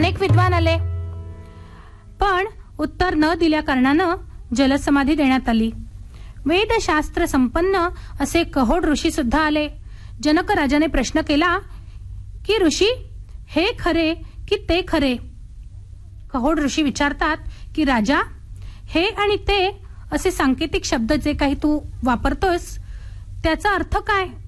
अनेक विद्वान आले, पण उत्तर न दिल्या कारणानं जलसमाधी देण्यात आली. वेदशास्त्र संपन्न असे कहोड ऋषी सुद्धा आले. जनक राजाने प्रश्न केला की ऋषी, हे खरे की ते खरे? कहोड ऋषी विचारतात की राजा, हे आणि ते असे सांकेतिक शब्द जे काही तू वापरतोस त्याचा अर्थ काय?